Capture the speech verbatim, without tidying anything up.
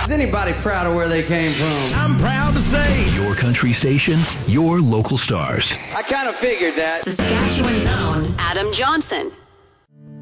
Is anybody proud of where they came from? I'm proud to say, your country station, your local stars. I kind of figured that. Saskatchewan's own Adam Johnson.